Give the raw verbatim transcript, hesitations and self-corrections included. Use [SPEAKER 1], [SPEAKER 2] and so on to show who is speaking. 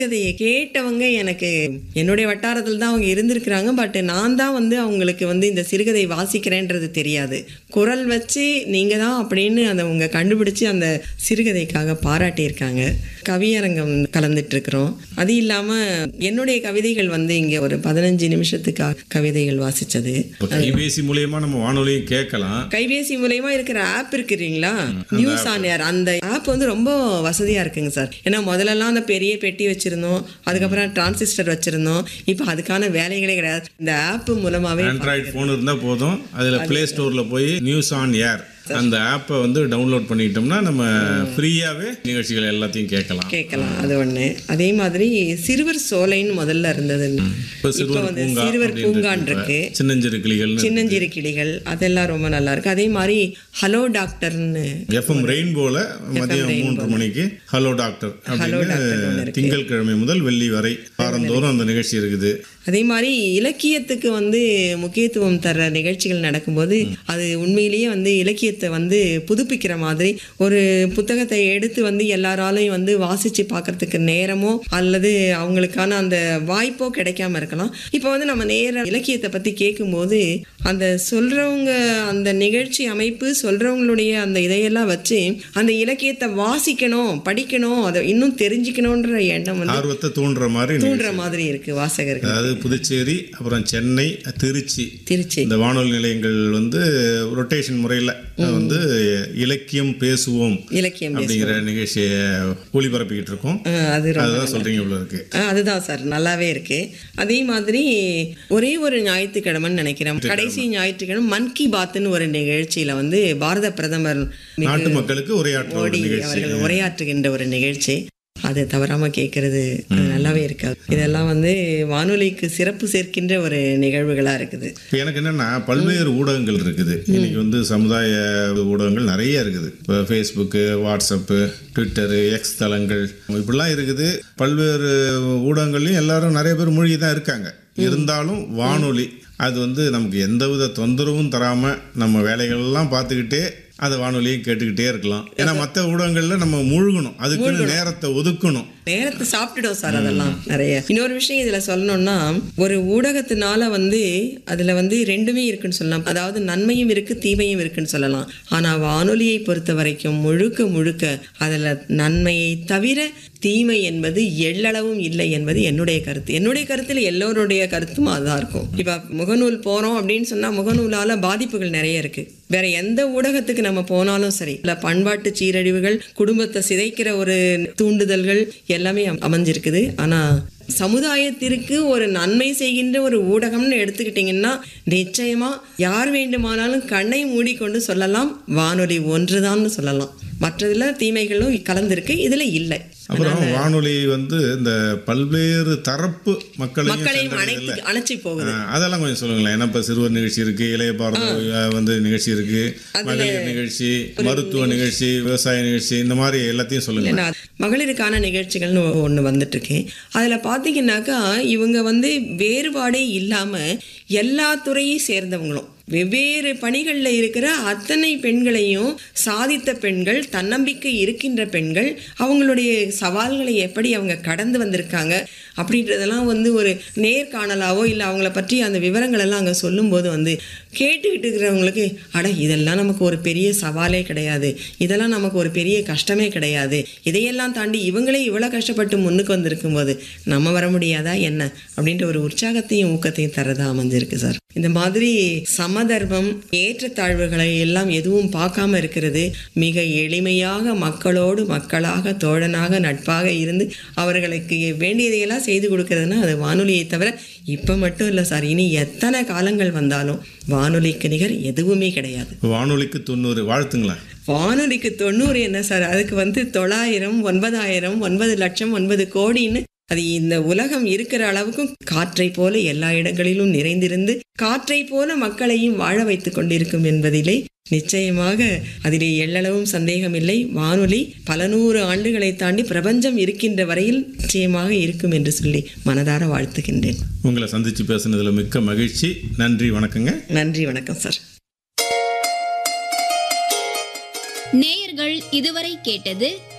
[SPEAKER 1] இதை கேட்டவங்க எனக்கு என்னுடைய வட்டாரத்தில் தான் அவங்க இருந்திருக்கிறாங்க. பட் நான் தான் வந்து அவங்களுக்கு வந்து இந்த சிறுகதை வாசிக்கிறேன்றது தெரியாது. குரல் வச்சு நீங்க தான் அப்படின்னு அதை அவங்க கண்டுபிடிச்சு அந்த சிறுகதைக்காக பாராட்டியிருக்காங்க. கவியரங்கம் கலந்துட்டு இருக்கிறோம். அது இல்லாம என்னுடைய கவிதைகள் வந்து இங்க ஒரு பதினஞ்சு நிமிஷத்துக்காக கவிதைகள் வாசிச்சது.
[SPEAKER 2] கைபேசி மூலியமா நம்ம வானொலியும் கேட்கலாம்.
[SPEAKER 1] கைபேசி மூலியமா இருக்கிற ஆப் இருக்குறீங்களா, நியூஸ் ஆன் ஏர், அந்த ஆப் வந்து ரொம்ப வசதியா இருக்குங்க சார். ஏன்னா முதல்லலாம் அந்த பெரிய பெட்டி வச்சிருந்தோம், அதுக்கப்புறம் டிரான்சிஸ்டர் வச்சிருந்தோம். இப்போ அதுக்கான வேலைகளே கிடையாது. இந்த ஆப் மூலமாவே
[SPEAKER 2] ஆண்ட்ராய்டு போன் இருந்தா போதும், அதுல பிளே ஸ்டோர்ல போய் நியூஸ் ஆன் ஏர் அந்த ஆப்பை வந்து டவுன்லோட் பண்ணிட்டோம்னா நம்ம ஃப்ரீயாவே நிகழ்ச்சிகள் எல்லாத்தையும் கேட்கலாம்
[SPEAKER 1] கேட்கலாம் அது ஒண்ணு. அதே மாதிரி சிறுவர் சோலைன்னு முதல்ல இருந்தது, இப்போ வந்து சிறுவர் பூங்கான் இருக்கு,
[SPEAKER 2] சின்னஞ்சிறு கிளிகள்
[SPEAKER 1] சின்னஞ்சிறு கிளிகள் அதெல்லாம் ரொம்ப நல்லா இருக்கு. அதே மாதிரி ஹலோ டாக்டர்னு
[SPEAKER 2] எஃப்எம் ரெயின்போல மதியம் மூன்று மணிக்கு ஹலோ டாக்டர் அப்படின்னு திங்கட்கிழமை முதல் வெள்ளி வரை வாரந்தோறும் அந்த நிகழ்ச்சி இருக்குது.
[SPEAKER 1] அதே மாதிரி இலக்கியத்துக்கு வந்து முக்கியத்துவம் தர நிகழ்ச்சிகள் நடக்கும்போது அது உண்மையிலேயே வந்து இலக்கியத்தை வந்து புதுப்பிக்கிற மாதிரி, ஒரு புத்தகத்தை எடுத்து வந்து எல்லாராலையும் வந்து வாசிச்சு பார்க்கறதுக்கு நேரமோ அல்லது அவங்களுக்கான அந்த வாய்ப்போ கிடைக்காம இருக்கலாம். இப்போ வந்து நம்ம நேர இலக்கியத்தை பற்றி கேட்கும்போது அந்த சொல்றவங்க அந்த நிகழ்ச்சி அமைப்பு சொல்றவங்களுடைய அந்த இதையெல்லாம் வச்சு அந்த இலக்கியத்தை வாசிக்கணும், படிக்கணும், அதை இன்னும் தெரிஞ்சுக்கணுன்ற எண்ணம் வந்து
[SPEAKER 2] ஆர்வத்தை தூண்டுற மாதிரி
[SPEAKER 1] தூண்டுற மாதிரி இருக்கு வாசகர்கள்.
[SPEAKER 2] அதாவது புதுச்சேரி, அப்புறம் சென்னை, திருச்சி
[SPEAKER 1] திருச்சி
[SPEAKER 2] இந்த வானொலி நிலையங்கள் வந்து ரொட்டேஷன் முறையில் வந்து இலக்கியம் பேசுவோம்
[SPEAKER 1] இலக்கியம்
[SPEAKER 2] அப்படிங்கிற நிகழ்ச்சியை ஒளிபரப்பிக்கிட்டு இருக்கோம். அதுதான் சொல்றீங்க இவ்வளோ இருக்கு.
[SPEAKER 1] அதுதான் சார், நல்லாவே இருக்கு. அதே மாதிரி ஒரே ஒரு ஞாயிற்றுக்கிழமைன்னு நினைக்கிறேன், கடைசி ஞாயிற்றுக்கிழமை மன் கி பாத்னு ஒரு நிகழ்ச்சியில வந்து பாரத பிரதமர்
[SPEAKER 2] நாட்டு மக்களுக்கு
[SPEAKER 1] மோடி அவர்கள் உரையாற்றுகின்ற ஒரு நிகழ்ச்சி. அது தவறாம கேட்கறது நல்லாவே இருக்காது. இதெல்லாம் வந்து வானொலிக்கு சிறப்பு சேர்க்கின்ற ஒரு நிகழ்வுகளா இருக்குது.
[SPEAKER 2] எனக்கு என்னன்னா பல்வேறு ஊடகங்கள் இருக்குது. இன்னைக்கு வந்து சமுதாய ஊடகங்கள் நிறைய இருக்குது. இப்போ ஃபேஸ்புக்கு, வாட்ஸ்அப்பு, ட்விட்டரு, எக்ஸ் தளங்கள் இப்படிலாம் இருக்குது. பல்வேறு ஊடகங்கள்லையும் எல்லாரும் நிறைய பேர் மூழ்கி தான் இருக்காங்க. இருந்தாலும் வானொலி அது வந்து நமக்கு எந்தவித தொந்தரவும் தராம நம்ம வேலைகள்லாம் பார்த்துக்கிட்டே அதை வானொலியும் கேட்டுக்கிட்டே இருக்கலாம். ஏன்னா மற்ற ஊடகங்கள்ல நம்ம மூழ்கணும், அதுக்கு நேரத்தை ஒதுக்கணும்,
[SPEAKER 1] நேரத்தை சாப்பிட்டுடும் சார். அதெல்லாம் நிறைய. இன்னொரு விஷயம் இதுல சொல்லணும்னா, ஒரு ஊடகத்தினால வந்து அதுல வந்து ரெண்டுமே இருக்குன்னு சொல்லலாம். அதாவது நன்மையும் இருக்கு, தீமையும் இருக்குன்னு சொல்லலாம். ஆனா வானொலியை பொறுத்த வரைக்கும் முழுக்க முழுக்க அதுல நன்மையை தவிர தீமை என்பது எள்ளளவும் இல்லை என்பது என்னுடைய கருத்து. என்னுடைய கருத்துல எல்லோருடைய கருத்தும் அதுதான் இருக்கும். இப்ப முகநூல் போறோம் அப்படின்னு சொன்னா முகநூலால பாதிப்புகள் நிறைய இருக்கு. வேற எந்த ஊடகத்துக்கு நம்ம போனாலும் சரி, இல்ல பண்பாட்டு சீரழிவுகள், குடும்பத்தை சிதைக்கிற ஒரு தூண்டுதல்கள் எல்லாமே அமைஞ்சிருக்குது. ஆனா சமுதாயத்திற்கு ஒரு நன்மை செய்கின்ற ஒரு ஊடகம்னு எடுத்துக்கிட்டீங்கன்னா நிச்சயமா யார் வேண்டுமானாலும் கண்ணை மூடிக்கொண்டு சொல்லலாம் வானொலி ஒன்றுதான் சொல்லலாம். மற்றதுல தீமைகளும் கலந்திருக்கு, இதுல இல்லை.
[SPEAKER 2] அப்புறம் வானொலி வந்து இந்த பல்வேறு தரப்பு மக்களையும்
[SPEAKER 1] அணைச்சி போகுது.
[SPEAKER 2] அதெல்லாம் கொஞ்சம் சொல்லுங்களேன். ஏன்னா இப்ப சிறுவர் நிகழ்ச்சி இருக்கு, இளைய பாரத வந்து நிகழ்ச்சி இருக்கு, மகளிர் நிகழ்ச்சி, மருத்துவ நிகழ்ச்சி, விவசாய நிகழ்ச்சி, இந்த மாதிரி எல்லாத்தையும் சொல்லுங்க.
[SPEAKER 1] மகளிருக்கான நிகழ்ச்சிகள்னு ஒண்ணு வந்துட்டு இருக்கு. அதுல பாத்தீங்கன்னாக்கா இவங்க வந்து வேறுபாடே இல்லாம எல்லா துறையை சேர்ந்தவங்களும் வெவ்வேறு பணிகளில் இருக்கிற அத்தனை பெண்களையும் சாதித்த பெண்கள், தன்னம்பிக்கை இருக்கின்ற பெண்கள், அவங்களுடைய சவால்களை எப்படி அவங்க கடந்து வந்திருக்காங்க அப்படின்றதெல்லாம் வந்து ஒரு நேர்காணலாவோ இல்லை அவங்கள பற்றி அந்த விவரங்கள் எல்லாம் அங்கே சொல்லும்போது வந்து கேட்டுக்கிட்டு இருக்கிறவங்களுக்கு அட இதெல்லாம் நமக்கு ஒரு பெரிய சவாலே கிடையாது, இதெல்லாம் நமக்கு ஒரு பெரிய கஷ்டமே கிடையாது, இதையெல்லாம் தாண்டி இவங்களே இவ்வளோ கஷ்டப்பட்டு முன்னுக்கு வந்திருக்கும் போது நம்ம வர முடியாதா என்ன அப்படின்ற ஒரு உற்சாகத்தையும் ஊக்கத்தையும் தரதா அமைஞ்சிருக்கு சார். இந்த மாதிரி சமதர்மம், ஏற்றத்தாழ்வுகளை எல்லாம் எதுவும் பார்க்காம இருக்கிறது, மிக எளிமையாக மக்களோடு மக்களாக தோழனாக நட்பாக இருந்து அவர்களுக்கு வேண்டியதையெல்லாம் செய்து கொடுக்கறதுன்னா அது வானொலியை தவிர இப்ப மட்டும் இல்லை சார், இனி எத்தனை காலங்கள் வந்தாலும் வானொலிக்கு நிகர் எதுவுமே கிடையாது.
[SPEAKER 2] வானொலிக்கு தொண்ணூறு வாழ்த்துங்களா?
[SPEAKER 1] வானொலிக்கு தொண்ணூறு என்ன சார், அதுக்கு வந்து தொள்ளாயிரம், ஒன்பதாயிரம், ஒன்பது லட்சம், ஒன்பது கோடின்னு அது இந்த உலகம் இருக்கிற அளவுக்கும் காற்றை போல எல்லா இடங்களிலும் நிறைந்திருந்து காற்றை போல மக்களையும் வாழ வைத்துக் கொண்டிருக்கும் என்பதிலே நிச்சயமாக அதிலே எள்ளளவும் சந்தேகம் இல்லை. வானொலி பல நூறு ஆண்டுகளை தாண்டி பிரபஞ்சம் இருக்கின்ற வரையில் நிச்சயமாக இருக்கும் என்று சொல்லி மனதார வாழ்த்துகின்றேன்.
[SPEAKER 2] உங்களை சந்திச்சு பேசுனதுல மிக்க மகிழ்ச்சி. நன்றி, வணக்கங்க.
[SPEAKER 1] நன்றி, வணக்கம் சார்.
[SPEAKER 3] நேயர்கள் இதுவரை கேட்டது